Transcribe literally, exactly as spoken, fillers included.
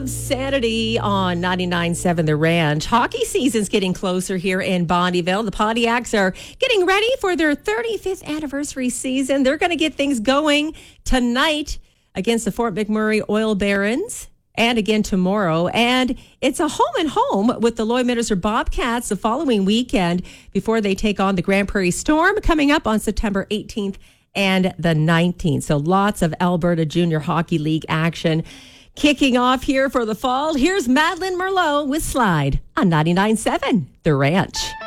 of Sanity on ninety-nine point seven The Ranch. Hockey season's getting closer here in Bondieville. The Pontiacs are getting ready for their thirty-fifth anniversary season. They're going to get things going tonight against the Fort McMurray Oil Barons and again tomorrow. And it's a home and home with the Lloydminster Bobcats the following weekend before they take on the Grand Prairie Storm coming up on September eighteenth and the nineteenth. So lots of Alberta Junior Hockey League action kicking off here for the fall. Here's Madeline Merlot with Slide on ninety-nine point seven The Ranch.